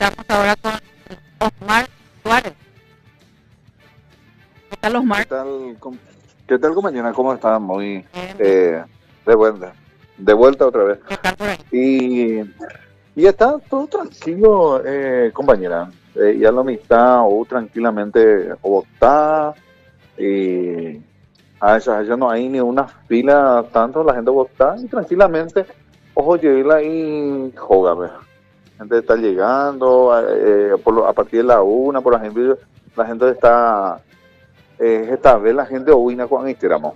estamos ahora con Osmar Suárez. ¿Qué tal, ¿Qué Osmar? tal, qué tal compañera? ¿Cómo están? Muy Bien, bien. eh, de vuelta otra vez. ¿Qué tal por ahí? Y, y está todo tranquilo, compañera. Ya la amistad o tranquilamente o está y a ella no hay ni una fila tanto, la gente vota y tranquilamente, ojo, llega y joga, ve. La gente está llegando, a partir de la una, por ejemplo, la gente está, esta vez la gente hoy con Instagram.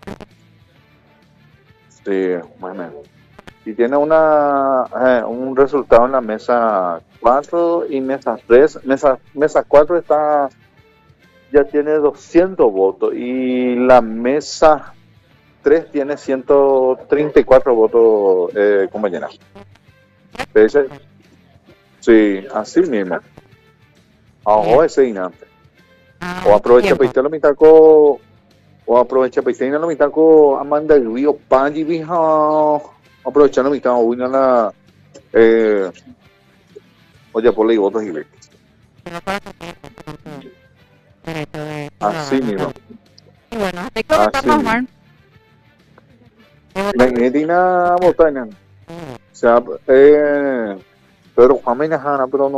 Sí, más o menos. Y tiene un resultado en la mesa 4 y mesa 3. Mesa 4 ya tiene 200 votos y la mesa 3 tiene 134 votos, compañera. Ese- Sí, así mismo. Bien. Ojo ese inante. O aprovecha Entiendo. para irte a lo mitad con o aprovecha para irte a lo mitad con Amanda y Río Panji, vieja. Aprovechando mi estado, voy a la eh, oye, por ley votos y ve. Tengo para su tiempo, por su derecho de Así ciudadano mismo, también. Y bueno, hay que así comentarnos, mismo. Osmar. ¿Qué votaste? Magnetina Botaina. O sea, pero Juan Menajana, pero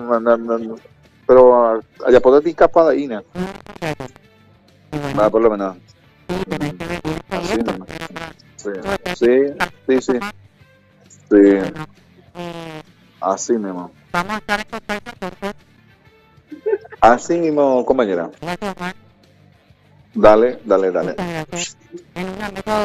pero allá por ti capa de Ina. Y bueno, Va, por lo menos. sí, tenés que venir a Así esto. mismo. Sí, Tu votaste. sí, sí, sí, sí, Y bueno, eh, así mismo. vamos a estar en contacto entonces. Así mismo, compañera. Gracias, Osmar. Dale, dale, dale. Muchas gracias. En una mesa